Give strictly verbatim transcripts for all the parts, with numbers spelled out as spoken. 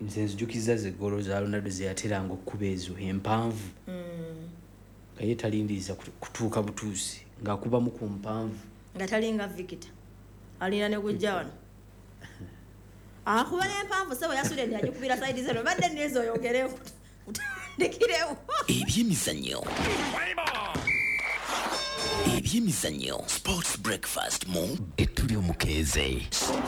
nze nzijukiza ze golo za Ronaldo ze yateranga okukuba ezo empanvu nga ye talindiriza kutuuka butuusi ng'akubamu ku mpanvu nga talinga Victor alina ne gujja wano akuba n'empanvu sebo yasula ndi agikubira saidi zero badde nezo oyogerewo utandikirewo ebyemizannyo ebyemizannyo sports breakfast mu etuli omukeeze.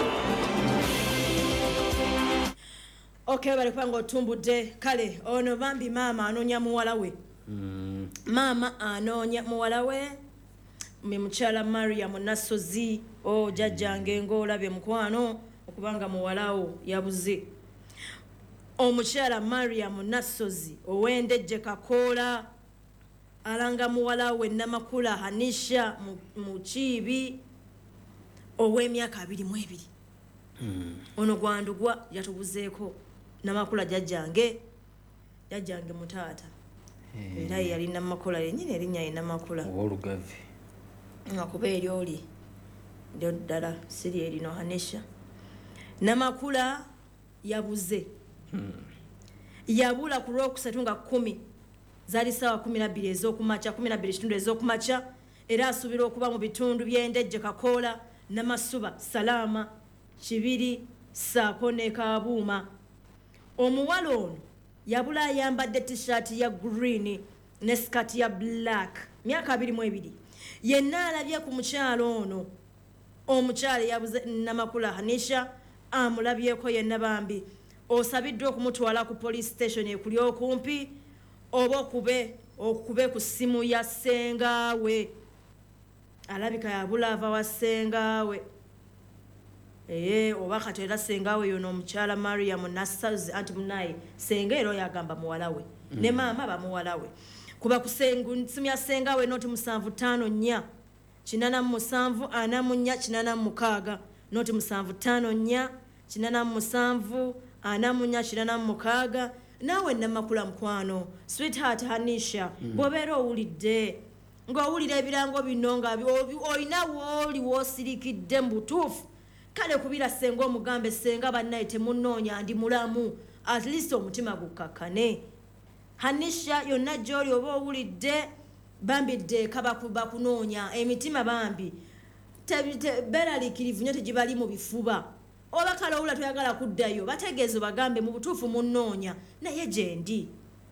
Okay, bali kwanga otumbudde kale ono bambi mama anonya muwala we mm. mama anonya muwala we mukyala Mariam Nasozi o jajjange ng'olabye mukwano okubanga muwalawo yabuze omukyala Mariam Nasozi owendejje Kakoola alanga muwala we Namakula Hanisha mu Kiibi ow'emyaka abiri mu ebiri mm. ono gwandugwa yatubuzeeko Namakula jajjange jajjange mutaata era hey. Yali Namakula yennyini erinnya ye Namakula olugavi nga kuba eri oli ndio ddala siri erino Hanisha Namakula yabuze hmm. yabula ku Lwokusatu nga kumi zali sawa kumi na bbiri ez'okumakya kumi na bbiri kitundu ez'okumakya era asuubira okuba mu bitundu by'endejje Kakoola Namasuba Salama Kibiri Saako ne Kabuuma. Omuwala ono yabula ayambadde t-shirt ya green ne skirt ya black myaka abiri mu ebiri yenna alabye ku mukyalo ono omukyala yabuze Namakula Hanisha amulabyeko yenna bambi osabiddwa okumutwala ku police station ekuli okumpi oba okube okube ku simu ya ssengawe alabika yabula ava wa ssengawe eh oba katera ssengawe yono omukyala Mariam Nasozi anti munaye senga ero yagamba muwala we mm. ne mama ba muwala we kuba kusengu simu ya ssengawe noti musanvu tano nnya kinana musanvu ana munya kinana mukaaga noti musanvu tano nnya kinana musanvu ana munya kinana mukaaga nawe Namakula mukwano sweetheart Hanisha mm. bobero owulidde ng'owulira ebirango bino nga oyina wooli woosirikidde mbutuufu kale kubira senga omugambe senga bannaye temunoonya ndi mulamu at least omutima gukakkane Hanisha yonna gy'oli oba owulidde bambi ddeeka bakunoonya emitima bambi beraliikirivu nnyo tegibali mu bifuba oba kale owula toyagala kuddayo bategeezo bagambe mu butuufu munnoonya naye gye ndi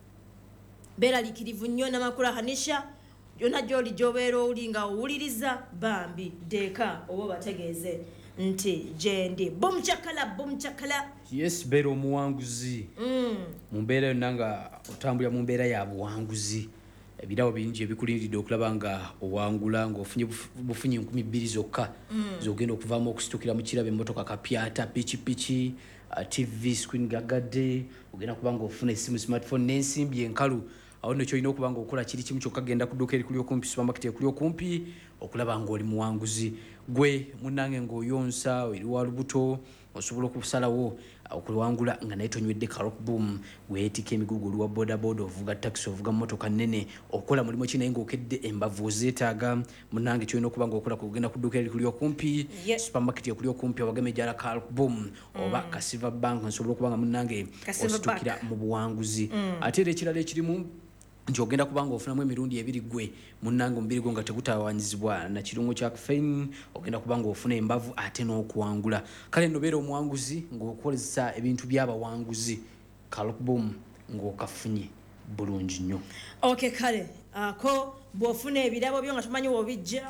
beraliikirivu nnyo Namakula Hanisha yonna gy'oli gy'obeera owuli nga owuliriza bambi ddeeka oba bategeeze nti jendi bumchakala bumchakala yes bero omuwanguzi mm. mu mbeera yonna nga otambulira mu mbeera ya buwanguzi ebirawo bingi ebikulindiridde okulaba nga owangula ng'ofunye bufunye nkumi bbiri zokka mm. zogenda okuvaamu okusitukira mu kirabo emmotoka kapyata pikipiki uh, tv screen gagadde ogenda kuba nga ofuna essimu smartphone n'ensimbi enkalu awo nno kyolina okuba nga okola kiri kimu kyokka genda ku dduuka erikuli okumpi supermarket ekuli okumpi okulaba ng'oli muwanguzi gwe munnange ng'oyonsa eri wa lubuto osobola okusalawo okuwangula nga naye tonywedde Carop Boom weetika emigugu oli wa bodaboda ovuga taxi ovuga mmotoka nnene okola mulimu ki naye ng'okedde embavu ozeetaaga munnange kyolina okuba ng'okola kugenda ku dduuka erikuli okumpi yes. supermarket ekuli okumpi abagame ejala Carop Boom oba mm. Kasiva Bank nsobola okuba nga munnange ositukira mu buwanguzi mm. ate era ekirala ekirimu nti ogenda kubanga ofunamu emirundi ebiri gwe munnange omubiri gwo nga tegutawanyizibwa na kirungo kya caffeine ogenda kubanga ofuna embavu ate n'okuwangula kale nno beera omuwanguzi ng'okozesa ebintu by'abawanguzi Carop Boom ng'okafunye bulungi nnyo. Okay kale ako bw'ofuna ebirabo byo nga tomanyi w'obijja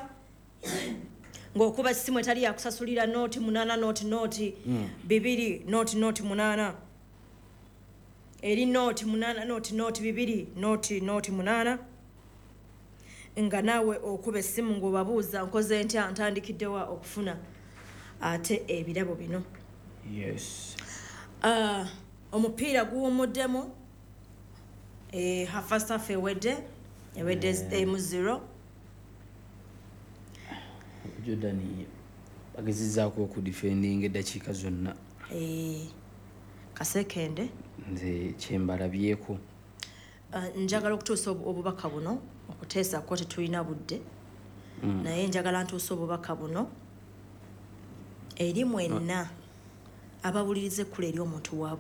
ng'okuba essimu etali yakusasulira nooti munaana nooti nooti mm. bibiri nooti nooti munaana eri nooti munaana nooti nooti bibiri nooti nooti munaana nga naawe okuba essimu ng'obabuuza nkoze ntya ntandikiddewa okufuna ate ebirabo bino yes uh, omupiira guwumuddemu e, first half ewedde ewedde yeah. emu zero Jordan bagezizzaako okudifendinga eddakiika zonna e, kasekende nze kyembalabyeko uh, njagala okutuusa obubaka buno okuteesa ko tetulina budde mm. naye njagala ntuusa obubaka buno eri mwenna abawulirize kule eri omuntu waabwe